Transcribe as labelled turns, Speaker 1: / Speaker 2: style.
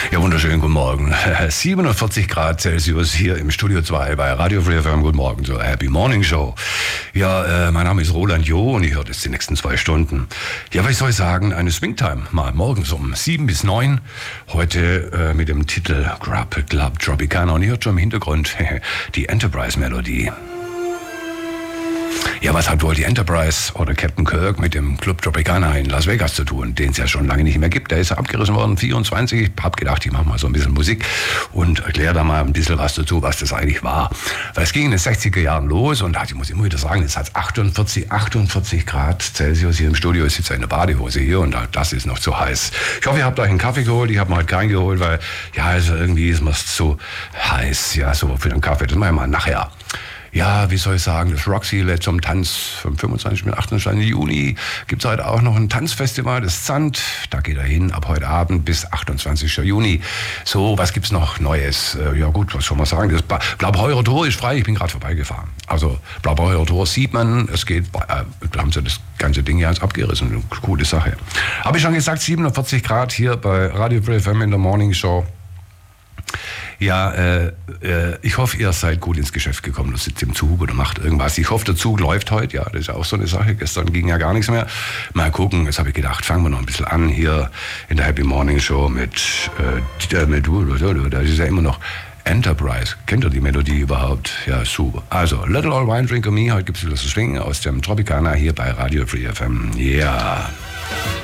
Speaker 1: Ja, wunderschönen guten Morgen. 47 Grad Celsius hier im Studio 2 bei Radio Free FM. Guten Morgen zur Happy Morning Show. Ja, mein Name ist Roland Jo und ich höre das die nächsten 2 Stunden. Ja, was soll ich sagen? Eine Swingtime, mal morgens um 7 bis 9. Heute mit dem Titel Club Tropicana und ihr hört schon im Hintergrund die Enterprise-Melodie. Ja, was hat wohl die Enterprise oder Captain Kirk mit dem Club Tropicana in Las Vegas zu tun, den es ja schon lange nicht mehr gibt? Der ist abgerissen worden, 24. Ich habe gedacht, ich mache mal so ein bisschen Musik und erkläre da mal ein bisschen was dazu, was das eigentlich war. Weil es ging in den 60er Jahren los und ich muss immer wieder sagen, es hat 48 Grad Celsius hier im Studio. Ich sitze in der Badehose hier und das ist noch zu heiß. Ich hoffe, ihr habt euch einen Kaffee geholt. Ich habe mir halt keinen geholt, weil ja, also irgendwie ist mir zu heiß. Ja, so für den Kaffee, das machen wir mal nachher. Ja, wie soll ich sagen, das Roxy lädt zum Tanz vom 25. bis 28. Juni. Gibt es heute auch noch ein Tanzfestival, das Zand. Da geht er hin, ab heute Abend bis 28. Juni. So, was gibt's noch Neues? Ja gut, was soll man sagen? Das Blaubeurer Tor ist frei, ich bin gerade vorbeigefahren. Also Blaubeurer Tor sieht man, es geht, da haben sie das ganze Ding ganz abgerissen. Eine coole Sache. Habe ich schon gesagt, 47 Grad hier bei Radio Free FM in der Morning Show. Ja, ich hoffe, ihr seid gut ins Geschäft gekommen. Du sitzt im Zug oder macht irgendwas. Ich hoffe, der Zug läuft heute. Ja, das ist auch so eine Sache. Gestern ging ja gar nichts mehr. Mal gucken, jetzt habe ich gedacht, fangen wir noch ein bisschen an hier in der Happy Morning Show mit da ist ja immer noch Enterprise. Kennt ihr die Melodie überhaupt? Ja, super. Also, Little Old Wine Drinker Me. Heute gibt es das Swing aus dem Tropicana hier bei Radio Free FM. Ja. Yeah.